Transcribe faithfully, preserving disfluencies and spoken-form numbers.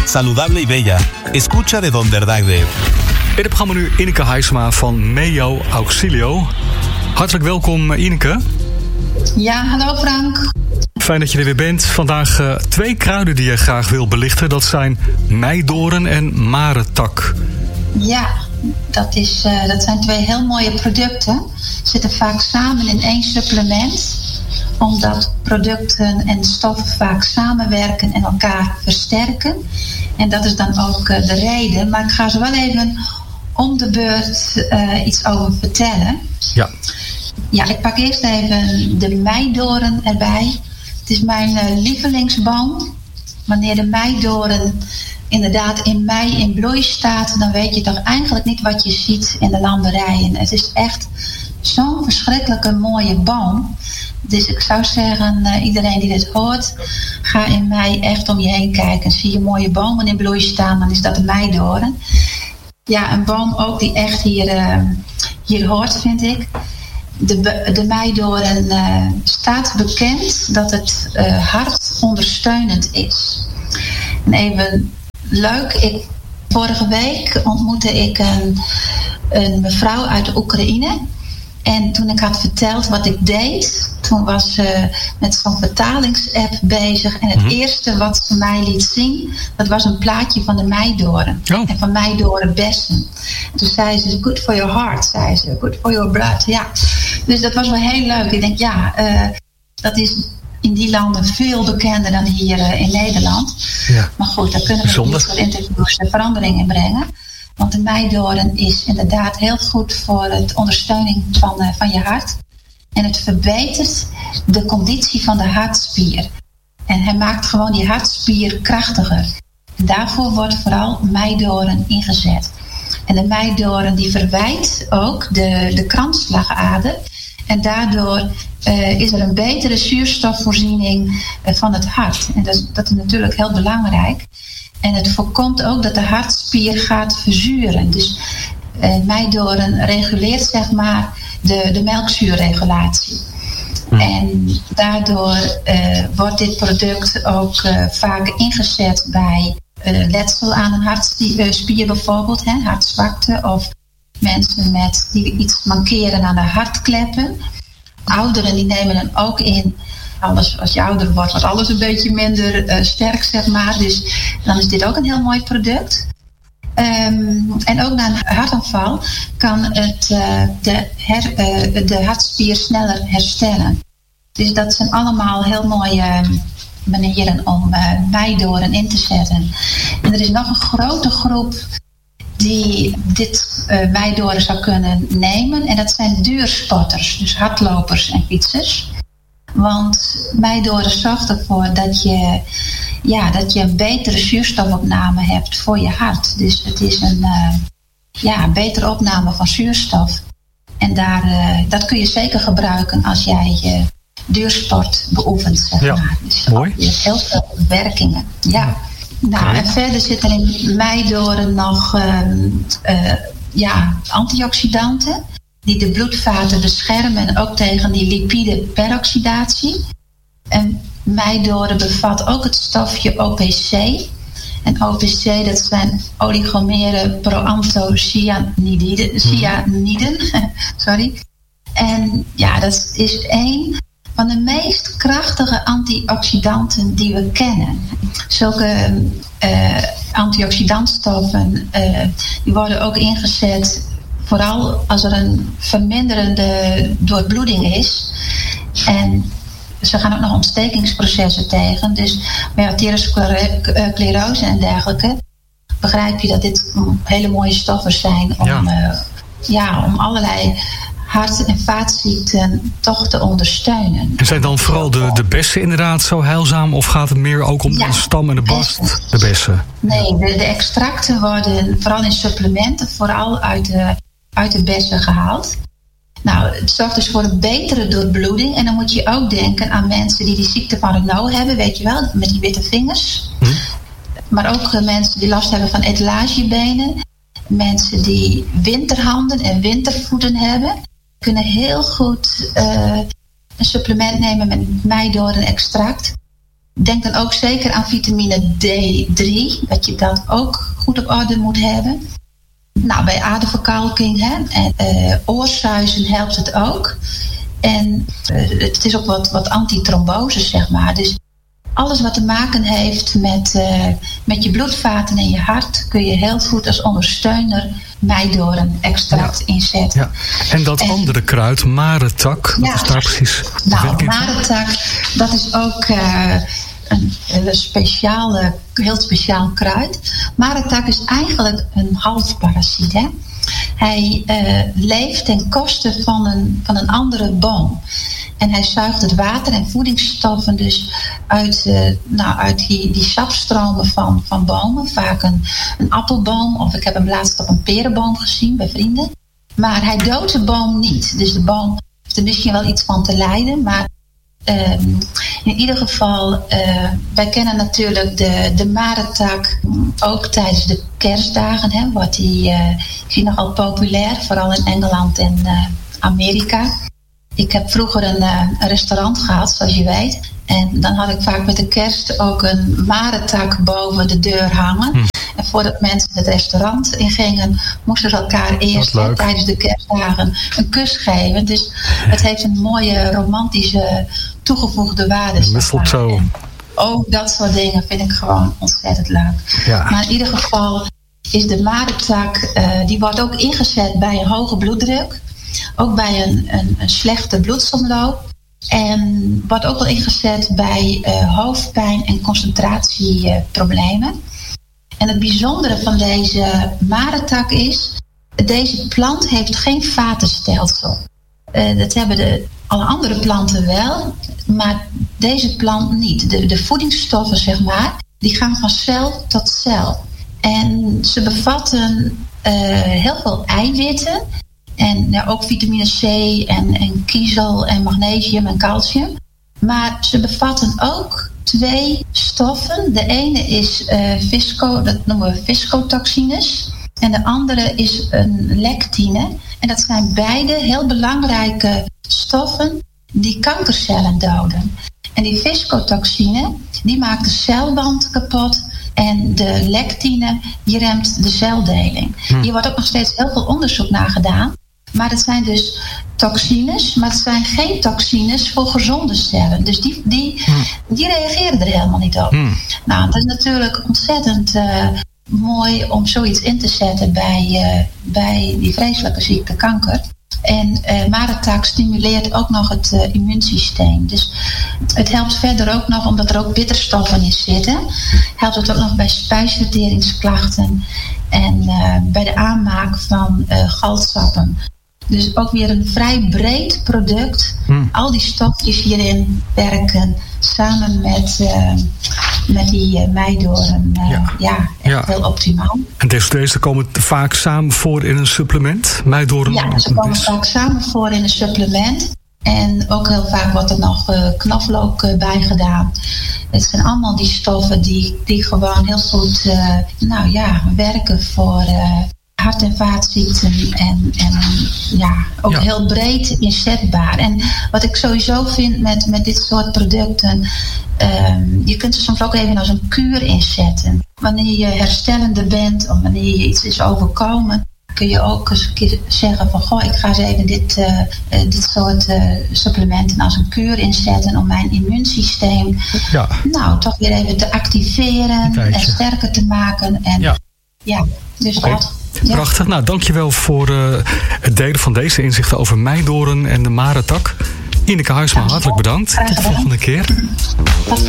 saludable y bella. Escucha de Don Verdagde. In het programma nu Ineke Heijsma van Meo Auxilio. Hartelijk welkom, Ineke. Ja, hallo Frank. Fijn dat je er weer bent. Vandaag uh, twee kruiden die je graag wil belichten. Dat zijn meidoorn en marentak. Ja, dat, is, uh, dat zijn twee heel mooie producten. Zitten vaak samen in één supplement. Omdat producten en stoffen vaak samenwerken en elkaar versterken. En dat is dan ook uh, de reden. Maar ik ga ze wel even om de beurt uh, iets over vertellen. Ja. Ja, ik pak eerst even de meidoorn erbij. Het is mijn uh, lievelingsboom. Wanneer de meidoorn inderdaad in mei in bloei staat, dan weet je toch eigenlijk niet wat je ziet in de landerijen. Het is echt zo'n verschrikkelijke mooie boom. Dus ik zou zeggen, uh, iedereen die dit hoort, ga in mei echt om je heen kijken. Zie je mooie bomen in bloei staan, dan is dat de meidoorn. Ja, een boom ook die echt hier, uh, hier hoort, vind ik. De, de meidoorn uh, staat bekend dat het uh, hartondersteunend is. En even leuk, ik, vorige week ontmoette ik een, een mevrouw uit de Oekraïne. En toen ik had verteld wat ik deed, toen was ze met zo'n vertalingsapp bezig. En het mm-hmm. eerste wat ze mij liet zien, dat was een plaatje van de meidoorn. Oh. En van meidoornbessen. En toen zei ze, good for your heart, zei ze, good for your blood. Ja. Dus dat was wel heel leuk. Ik denk, ja, uh, dat is in die landen veel bekender dan hier uh, in Nederland. Ja. Maar goed, daar kunnen we niet voor interviews de verandering in brengen. Want de meidoorn is inderdaad heel goed voor het ondersteuning van, uh, van je hart. En het verbetert de conditie van de hartspier. En hij maakt gewoon die hartspier krachtiger. En daarvoor wordt vooral meidoorn ingezet. En de meidoorn die verwijt ook de, de kransslagader. En daardoor uh, is er een betere zuurstofvoorziening uh, van het hart. En dat, dat is natuurlijk heel belangrijk. En het voorkomt ook dat de hartspier gaat verzuren. Dus uh, meidoorn reguleert zeg maar de, de melkzuurregulatie. Hmm. En daardoor uh, wordt dit product ook uh, vaak ingezet bij uh, letsel aan een hartspier bijvoorbeeld, hè, hartzwakte of mensen met die iets mankeren aan de hartkleppen. Ouderen die nemen het ook in. Alles, als je ouder wordt, wordt alles een beetje minder uh, sterk, zeg maar. Dus dan is dit ook een heel mooi product. Um, en ook na een hartaanval kan het uh, de, her, uh, de hartspier sneller herstellen. Dus dat zijn allemaal heel mooie uh, manieren om uh, meidoorn in te zetten. En er is nog een grote groep die dit uh, meidoorn zou kunnen nemen. En dat zijn duursporters, dus hardlopers en fietsers. Want meidoorn zorgt ervoor dat je, ja, dat je een betere zuurstofopname hebt voor je hart. Dus het is een uh, ja, betere opname van zuurstof. En daar, uh, dat kun je zeker gebruiken als jij je duursport beoefent, zeg ja, maar. Dus mooi. Je hebt heel veel werkingen. Ja. Nou, okay. En verder zit er in meidoorn nog uh, uh, ja, antioxidanten die de bloedvaten beschermen en ook tegen die lipide peroxidatie. En meidoorn bevat ook het stofje O P C. En O P C, dat zijn oligomere proantocyaniden. Cyaniden, sorry. En ja, dat is één van de meest krachtige antioxidanten die we kennen. Zulke uh, antioxidantstoffen uh, die worden ook ingezet vooral als er een verminderende doorbloeding is. En ze gaan ook nog ontstekingsprocessen tegen. Dus bij arteriosclerose en dergelijke begrijp je dat dit hele mooie stoffen zijn om, ja. Uh, ja, om allerlei hart- en vaatziekten toch te ondersteunen. En zijn dan vooral de, de bessen inderdaad zo heilzaam? Of gaat het meer ook om ja, de stam en de bast? Bessen. De bessen. Nee, de, de extracten worden vooral in supplementen vooral uit de, uit de bessen gehaald. Nou, het zorgt dus voor een betere doorbloeding. En dan moet je ook denken aan mensen die die ziekte van Raynaud hebben, weet je wel, met die witte vingers. Hm. Maar ook uh, mensen die last hebben van etalagebenen. Mensen die winterhanden en wintervoeten hebben, kunnen heel goed uh, een supplement nemen met meidoorn extract. Denk dan ook zeker aan vitamine D drie, dat je dat ook goed op orde moet hebben. Nou, bij aderverkalking hè, en uh, oorsuizen helpt het ook. En uh, het is ook wat, wat antitrombose, zeg maar. Dus alles wat te maken heeft met, uh, met je bloedvaten en je hart kun je heel goed als ondersteuner meidoorn-extract ja. inzetten. Ja. En dat en, andere kruid, maretak, wat ja, is daar precies? Nou, maretak, dat is ook uh, een, een speciale, heel speciaal kruid. Maretak is eigenlijk een halfparasiet, hè? Hij uh, leeft ten koste van een, van een andere boom. En hij zuigt het water en voedingsstoffen dus uit, uh, nou, uit die, die sapstromen van, van bomen. Vaak een, een appelboom, of ik heb hem laatst op een perenboom gezien bij vrienden. Maar hij doodt de boom niet. Dus de boom heeft er misschien wel iets van te lijden. Maar uh, in ieder geval, uh, wij kennen natuurlijk de, de maretak ook tijdens de kerstdagen. Hè, wordt die uh, is nogal populair, vooral in Engeland en uh, Amerika. Ik heb vroeger een, uh, een restaurant gehad, zoals je weet. En dan had ik vaak met de kerst ook een maretak boven de deur hangen. Hm. En voordat mensen het restaurant ingingen, moesten ze elkaar eerst hè, tijdens de kerstdagen een kus geven. Dus het heeft een mooie romantische toegevoegde waarde. Mistletoe. Ook dat soort dingen vind ik gewoon ontzettend leuk. Ja. Maar in ieder geval is de maretak, uh, die wordt ook ingezet bij een hoge bloeddruk. Ook bij een, een, een slechte bloedsomloop. En wordt ook wel ingezet bij uh, hoofdpijn en concentratieproblemen. Uh, en het bijzondere van deze maretak is, deze plant heeft geen vatenstelsel. Uh, dat hebben de, alle andere planten wel, maar deze plant niet. De, de voedingsstoffen, zeg maar, die gaan van cel tot cel. En ze bevatten uh, heel veel eiwitten. En ja, ook vitamine C en, en kiezel en magnesium en calcium. Maar ze bevatten ook twee stoffen. De ene is uh, visco, dat noemen we viscotoxines. En de andere is een lectine. En dat zijn beide heel belangrijke stoffen die kankercellen doden. En die viscotoxine, die maakt de celwand kapot. En de lectine, die remt de celdeling. Hm. Hier wordt ook nog steeds heel veel onderzoek naar gedaan. Maar het zijn dus toxines, maar het zijn geen toxines voor gezonde cellen. Dus die, die, hm. die reageren er helemaal niet op. Hm. Nou, dat is natuurlijk ontzettend uh, mooi om zoiets in te zetten bij, uh, bij die vreselijke ziekte kanker. En uh, maretak stimuleert ook nog het uh, immuunsysteem. Dus het helpt verder ook nog, omdat er ook bitterstoffen in zitten, helpt het ook nog bij spijsverteringsklachten en uh, bij de aanmaak van uh, galsappen. Dus ook weer een vrij breed product. Hmm. Al die stofjes hierin werken samen met, uh, met die uh, meidoorn. Uh, ja, ja echt ja. heel optimaal. En deze, deze komen vaak samen voor in een supplement? Meidoorn? Ja, ze komen vaak samen voor in een supplement. En ook heel vaak wordt er nog uh, knoflook uh, bij gedaan. Het zijn allemaal die stoffen die, die gewoon heel goed uh, nou ja, werken voor uh, hart- en vaatziekten. En, en ja, ook ja. heel breed inzetbaar. En wat ik sowieso vind met, met dit soort producten, um, je kunt ze soms ook even als een kuur inzetten. Wanneer je herstellende bent of wanneer je iets is overkomen, kun je ook eens een keer zeggen van, goh, ik ga eens even dit, uh, dit soort uh, supplementen als een kuur inzetten om mijn immuunsysteem ja. nou, toch weer even te activeren en sterker te maken. En ja, ja dus okay. dat. Ja. Prachtig. Nou, dankjewel voor uh, het delen van deze inzichten over meidoorn en de maretak. Ineke Huisma, hartelijk bedankt. Tot de volgende keer.